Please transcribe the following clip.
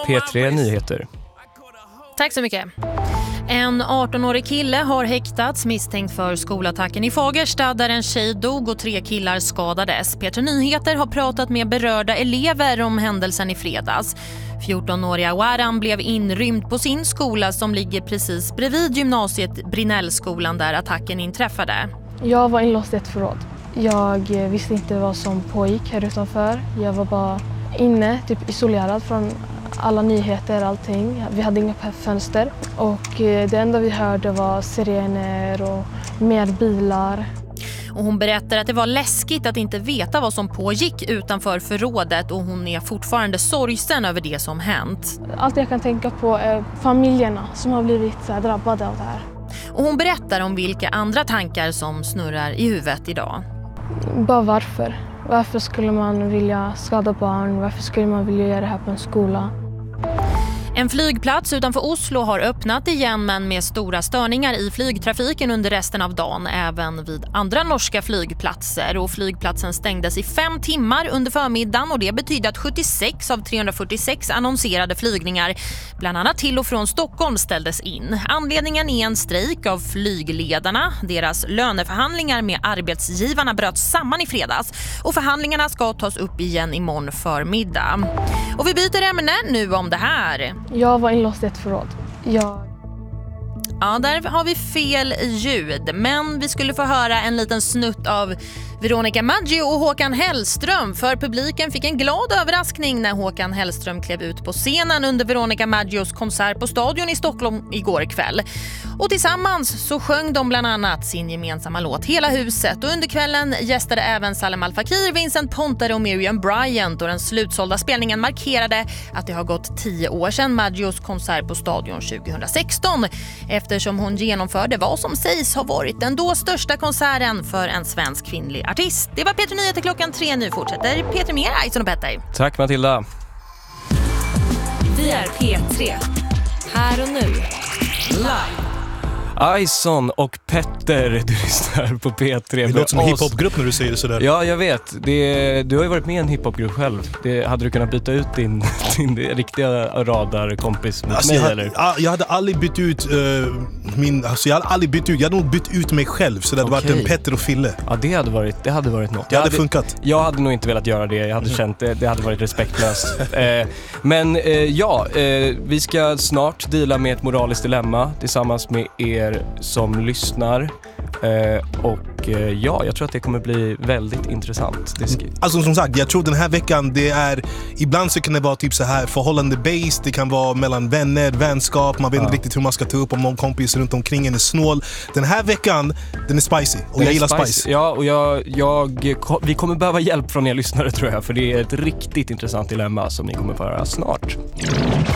P3 Nyheter. Tack så mycket. En 18-årig kille har häktats misstänkt för skolattacken i Fagersta där en tjej dog och 3 killar skadades. P3 Nyheter har pratat med berörda elever om händelsen i fredags. 14-åriga Waran blev inrymd på sin skola som ligger precis bredvid gymnasiet Brinnellskolan där attacken inträffade. Jag var inlåst i ett förråd. Jag visste inte vad som pågick här utanför. Jag var bara inne, typ isolerad från alla nyheter, allting. Vi hade inga fönster och det enda vi hörde var sirener och mer bilar. Och hon berättar att det var läskigt att inte veta vad som pågick utanför förrådet och hon är fortfarande sorgsen över det som hänt. Allt jag kan tänka på är familjerna som har blivit drabbade av det här. Och hon berättar om vilka andra tankar som snurrar i huvudet idag. Bara varför? Varför skulle man vilja skada barn? Varför skulle man vilja göra det här på en skola? En flygplats utanför Oslo har öppnat igen men med stora störningar i flygtrafiken under resten av dagen, även vid andra norska flygplatser. Och flygplatsen stängdes i 5 timmar under förmiddagen och det betyder att 76 av 346 annonserade flygningar, bland annat till och från Stockholm, ställdes in. Anledningen är en strejk av flygledarna. Deras löneförhandlingar med arbetsgivarna bröt samman i fredags och förhandlingarna ska tas upp igen imorgon förmiddag. Och vi byter ämne nu om det här. Jag var inlåst i ett förråd. Ja, där har vi fel ljud. Men vi skulle få höra en liten snutt av Veronica Maggio och Håkan Hellström. För publiken fick en glad överraskning när Håkan Hellström klev ut på scenen under Veronica Maggios konsert på Stadion i Stockholm igår kväll. Och tillsammans så sjöng de bland annat sin gemensamma låt Hela huset. Och under kvällen gästade även Salem Al Fakir, Vincent Pontare och Miriam Bryant. Och den slutsålda spelningen markerade att det har gått 10 år sedan Maggios konsert på Stadion 2016. Eftersom hon genomförde vad som sägs har varit den då största konserten för en svensk kvinnlig artist. Det var P3 Nyheter klockan 3. Nu fortsätter Peter med Ison och Petter. Tack Matilda. Vi är P3. Här och nu. Live. Ison och Petter, du lyssnar på P3. Det låter som en hiphopgrupp när du säger det sådär. Ja, jag vet. Du har ju varit med i en hiphopgrupp själv. Hade du kunnat byta ut din riktiga radarkompis mot mig, eller? Jag hade aldrig bytt ut jag hade nog bytt ut mig själv. Så det hade varit en Petter och Fille. Ja, det hade varit något. Det hade funkat. Jag hade nog inte velat göra det. Jag hade känt det hade varit respektlöst. Vi ska snart deala med ett moraliskt dilemma tillsammans med er som lyssnar. Jag tror att det kommer bli väldigt intressant. Alltså som sagt, jag tror den här veckan ibland så kan det vara typ så här förhållande-based, det kan vara mellan vänner, vänskap, man vet inte riktigt hur man ska ta upp om någon kompis runt omkring en är snål. Den här veckan, den är spicy och jag gillar spice. Ja, och vi kommer behöva hjälp från er lyssnare tror jag, för det är ett riktigt intressant dilemma som ni kommer få höra snart.